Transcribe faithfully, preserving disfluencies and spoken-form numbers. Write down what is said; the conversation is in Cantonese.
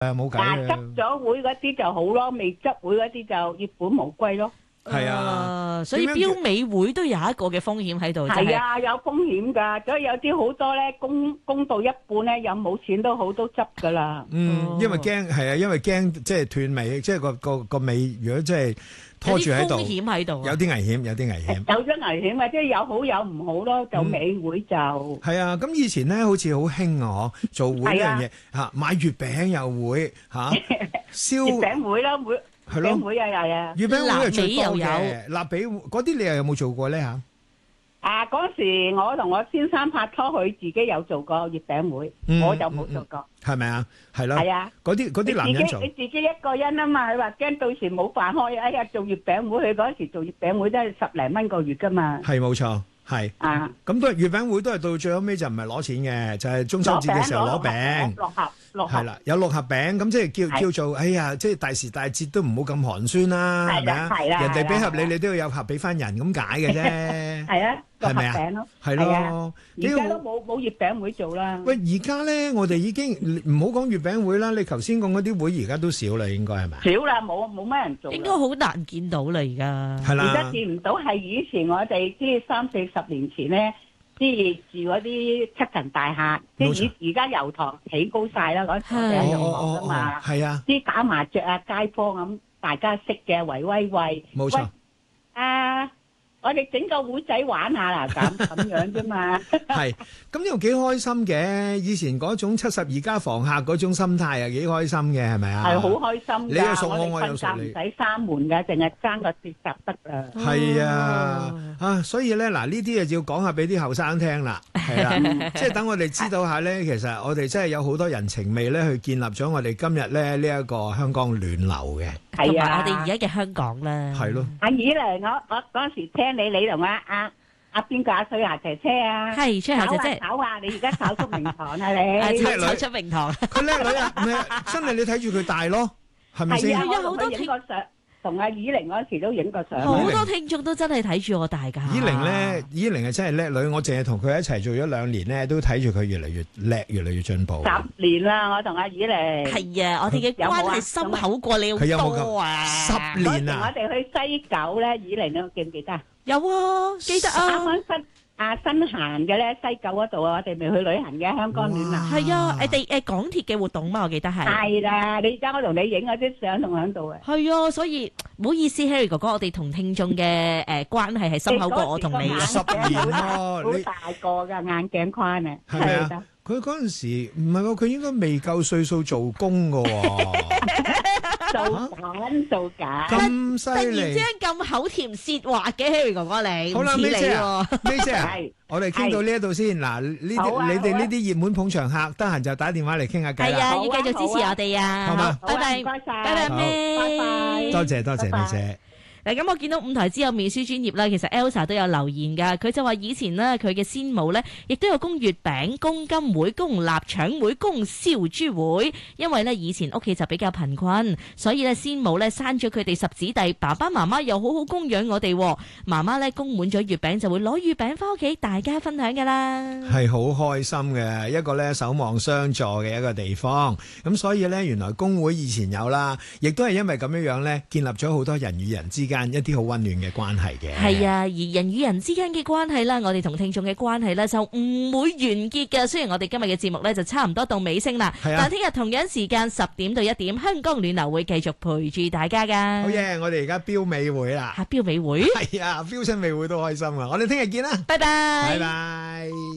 誒冇計嗱， 嘅。 執咗會嗰啲就好咯，未執會嗰啲就血本無歸咯。 係啊， 誒所以點樣標尾會都有一個嘅風險喺度，就係係啊，有風險㗎，所以有啲好多咧供供到一半咧，有冇錢都好都執㗎啦。 嗯，因為驚係啊，因為驚即係斷尾，即係個個個尾，如果即係拖住喺度， 有啲風險喺度啊有啲危險，有啲危險。 有咗危險啊，即係有好有唔好咯，就尾會就係啊，咁以前咧好似好興啊，嗬，做會呢樣嘢嚇，買月餅又會嚇，燒月餅會啦，會係咯月餅會啊，係啊。 月餅會係最多臘味又有嘅，臘餅嗰啲你又有冇做過咧嚇？ 啊！嗰時我同我先生拍拖，佢自己有做過月餅會， 嗯我就冇做過。 係咪啊？係咯， 係啊， 嗰啲嗰啲男人做你自己你自己一個人啊嘛，佢話驚到時冇飯開，哎呀做月餅會，佢嗰時做月餅會都係十零蚊個月噶嘛。 係冇錯，係。 啊， 咁都係月餅會都係到最後尾就唔係攞錢嘅，就係中秋節嘅時候攞餅。 六盒六盒。 係啦，有六盒餅，咁即係叫係叫做，哎呀，即係大時大節都唔好咁寒酸啦，係係啦咪啊？ 係啦人哋俾盒你， 係啦你都要有盒俾翻人咁解嘅啫。 係啊，六盒係咪啊餅咯。 係係啊咯， 而家都冇冇月餅會做啦。 喂，而家咧，我哋已經唔好講月餅會啦，你頭先講嗰啲會而家都少啦，應該係咪？ 少啦，冇冇乜人做啦。 應該好難見到啦，而家。 係而家啦， 見唔到，係以前我哋即係三四十年前咧，即係住嗰啲七層大廈，即冇錯係而而家油塘起高晒啦，嗰時我哋喺油塘噶嘛， 係啊， 啲打麻雀啊，街坊咁大家識嘅圍威喂， 冇錯喂，啊，我哋整個會仔玩下啦，咁咁樣啫嘛， 係，咁又幾開心嘅。以前嗰種七十二家房客嗰種心態啊，幾開心嘅，係咪啊？ 係好開心你又㗎， 熟我我我哋瞓又熟你覺唔使閂門㗎，淨係爭個鐵閘得啦。 係啊，啊，所以咧嗱，呢啲啊要講下俾啲後生聽啦，係啦，即係等我哋知道下咧，其實我哋真係有好多人情味咧，去建立咗我哋今日咧呢一個香港暖流嘅， 同埋係啊， 我哋而家嘅香港啦。 係咯， 阿姨嚟，我我嗰時聽你，你同阿阿阿邊個阿水牙姐姐啊， 係崔霞姐姐， 炒啊，你而家炒出名堂啊啊你， 炒叻女炒出名堂。 佢叻女啊，唔係真係你睇住佢大咯，係咪先係啊，？ 係啊我同佢影過相，同阿以玲嗰時都影過相。 好多聽眾都真係睇住我大㗎。 依玲咧，依玲係真係叻女，我淨係同佢一齊做咗兩年咧，都睇住佢越嚟越叻，越嚟越進步。 十年啦，我同阿以玲。 係啊，我哋嘅關係深厚過你佢有冇好多咁啊！ 十嗰時我年啊？ 哋去西九咧，以玲你記唔記得啊？ 有啊，記得啱啊， 啱新啊新行嘅咧，西九嗰度啊，我哋未去旅行嘅香港暖流。 係啊，誒地誒港鐵嘅活動嘛，我記得係。 係啦，你而家我同你影嗰啲相仲喺度啊。 係啊，所以唔好意思，Harry 哥哥，我哋同聽眾嘅誒關係係深厚過我同你啊。 十年咯好你大個㗎眼鏡框啊， 係咪啊係佢嗰陣時唔係喎，佢應該未夠歲數做工噶喎， 做緊做緊。 咁犀突然之利間。咁口甜舌滑嘅 Harry 哥哥你， 好啦唔似你 ，May 姐喎啊。，May 姐啊係， 我哋傾到呢一度先。嗱，呢好啊啲你哋好啊呢啲熱門捧場客，得閒就打電話嚟傾下偈啦。 係啊，要好啊繼續支持我哋啊！ 好嘛拜拜， 唔該晒， 拜拜好 ，May 拜拜多謝多謝拜拜 May 姐。 嗱，咁我見到五台之友面書專頁啦，其實 Elsa 都有留言㗎，佢就話以前呢，佢嘅先母呢，亦都有供月餅、供金會、供臘腸會、供燒豬會，因為呢，以前屋企就比較貧困，所以呢，先母呢，生咗佢哋十子弟，爸爸媽媽又好好供養我哋，媽媽呢，供滿咗月餅就會攞月餅翻屋企大家分享㗎啦。 係好開心嘅一個咧，守望相助嘅一個地方。咁所以咧，原來工會以前有啦，亦都係因為咁樣樣咧，建立咗好多人與人之間一啲好溫暖嘅關係嘅。 係啊，而人與人之間嘅關係啦，我哋同聽眾嘅關係咧就唔會完結嘅。雖然我哋今日嘅節目咧就差唔多到尾聲啦， 係啊但係聽日同樣時間十點到一點，香港暖流會繼續陪住大家噶。 好嘢！我哋而家標美會啦， 嚇標美會， 係啊，標親美會都開心啊！我哋聽日見啦， 拜拜。 拜拜。